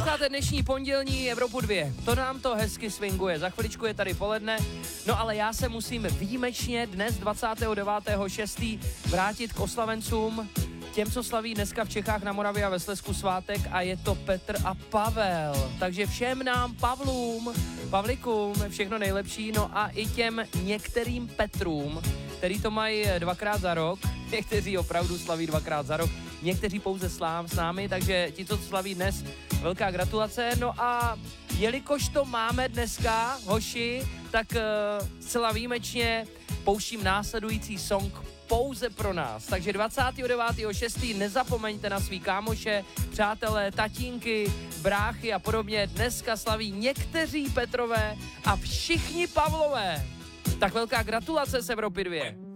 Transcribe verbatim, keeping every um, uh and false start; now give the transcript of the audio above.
Posloucháte dnešní pondělní Evropu dvě. To nám to hezky swinguje. Za chviličku je tady poledne. No ale já se musím výjimečně dnes dvacátého devátého šestého vrátit k oslavencům, těm, co slaví dneska v Čechách, na Moravě a ve Slezsku svátek, a je to Petr a Pavel. Takže všem nám Pavlům, Pavlikům všechno nejlepší, no a i těm některým Petrům, který to mají dvakrát za rok, někteří opravdu slaví dvakrát za rok, někteří pouze slám s námi, takže ti, co slaví dnes, velká gratulace. No a jelikož to máme dneska, hoši, tak uh, zcela výjimečně pouštím následující song pouze pro nás. Takže dvacátého devátého šestého nezapomeňte na svý kámoše, přátelé, tatínky, bráchy a podobně. Dneska slaví někteří Petrové a všichni Pavlové. Tak velká gratulace z Evropy dvě.